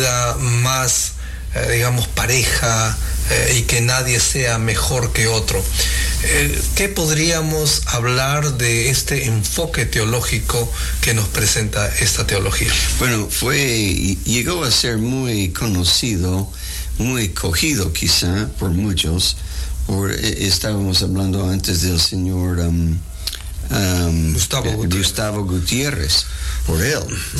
vida más, digamos, pareja, y que nadie sea mejor que otro. ¿Qué podríamos hablar de este enfoque teológico que nos presenta esta teología? Bueno, llegó a ser muy conocido, muy cogido quizá por muchos. Estábamos hablando antes del señor Gustavo Gutiérrez, por él.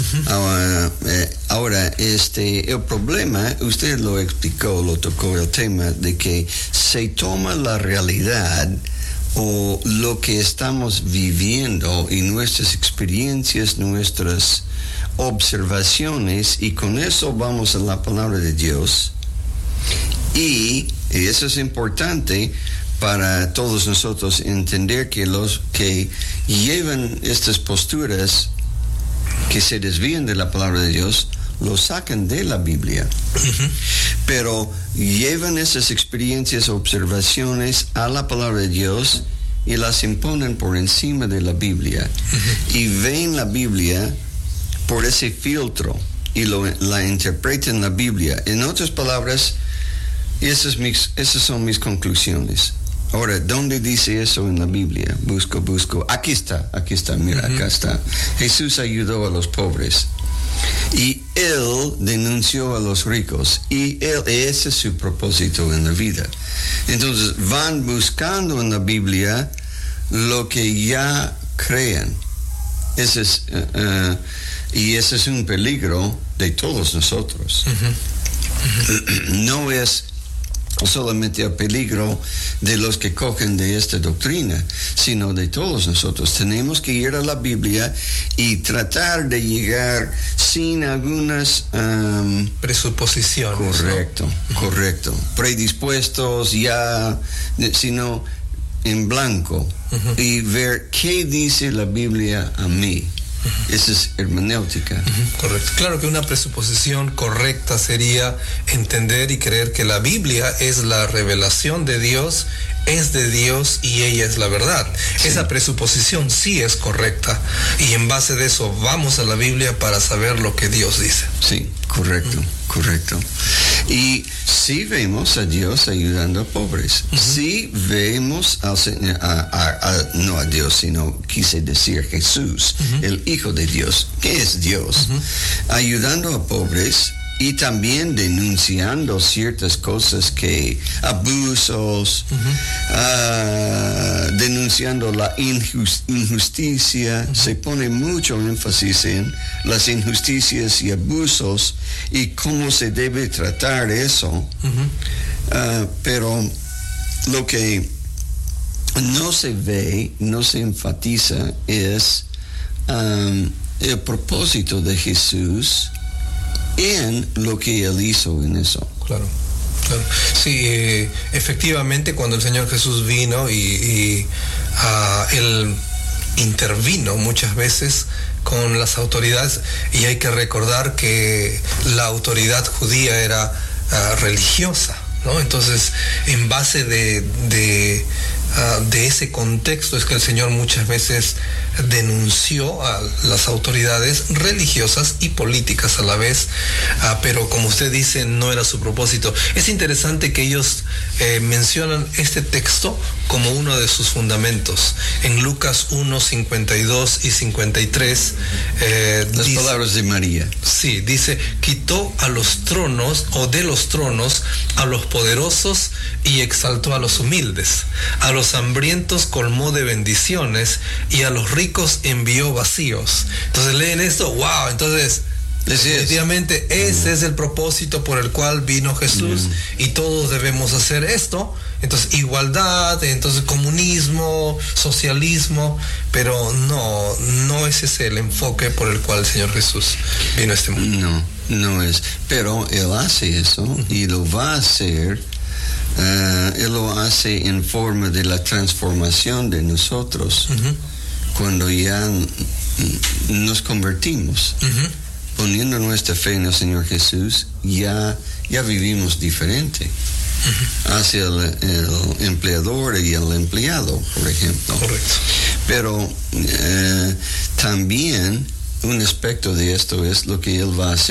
Ahora, el problema, usted lo explicó, lo tocó el tema de que se toma la realidad o lo que estamos viviendo y nuestras experiencias, nuestras observaciones, y con eso vamos a la palabra de Dios. Y eso es importante para todos nosotros entender que los que llevan estas posturas que se desvían de la palabra de Dios, lo sacan de la Biblia. Pero llevan esas experiencias, observaciones a la palabra de Dios y las imponen por encima de la Biblia. Y ven la Biblia por ese filtro y la interpretan la Biblia. En otras palabras, esas son mis conclusiones. Ahora, ¿dónde dice eso en la Biblia? Busco. Aquí está, mira, acá está. Jesús ayudó a los pobres. Y Él denunció a los ricos. Y ese es su propósito en la vida. Entonces, van buscando en la Biblia lo que ya crean. Y ese es un peligro de todos nosotros. No es solamente el peligro de los que cogen de esta doctrina, sino de todos nosotros. Tenemos que ir a la Biblia y tratar de llegar sin algunas presuposiciones. Correcto. Predispuestos ya, sino en blanco, y ver qué dice la Biblia a mí. Esa es hermenéutica. Correcto. Claro que una presuposición correcta sería entender y creer que la Biblia es la revelación de Dios, es de Dios y ella es la verdad. Sí. Esa presuposición sí es correcta, y en base de eso vamos a la Biblia para saber lo que Dios dice. Sí, correcto. Y sí vemos a Dios ayudando a pobres. Sí vemos no a Dios, sino quise decir Jesús, el Hijo de Dios, que es Dios, ayudando a pobres y también denunciando ciertas cosas abusos, denunciando la injusticia. Se pone mucho énfasis en las injusticias y abusos y cómo se debe tratar eso. Pero lo que no se ve, no se enfatiza es el propósito de Jesús en lo que Él hizo en eso. Claro. Sí, efectivamente, cuando el Señor Jesús vino y Él intervino muchas veces con las autoridades, y hay que recordar que la autoridad judía era religiosa, ¿no? Entonces, en base de ese contexto es que el Señor muchas veces denunció a las autoridades religiosas y políticas a la vez, pero como usted dice, no era su propósito. Es interesante que ellos mencionan este texto como uno de sus fundamentos. En Lucas 1, 52 y 53 las dice, palabras de María. Sí, dice: quitó a los tronos, o de los tronos, a los poderosos y exaltó a los humildes. A los hambrientos colmó de bendiciones y a los ricos envió vacíos. Entonces leen esto, wow, entonces definitivamente ese es el propósito por el cual vino Jesús, y todos debemos hacer esto. Entonces igualdad, entonces comunismo, socialismo, pero no ese es el enfoque por el cual el Señor Jesús vino a este mundo. No es, pero Él hace eso y lo va a hacer. Él lo hace en forma de la transformación de nosotros, cuando ya nos convertimos, poniendo nuestra fe en el Señor Jesús, ya vivimos diferente hacia el empleador y el empleado, por ejemplo. Correcto. Pero también un aspecto de esto es lo que Él va a hacer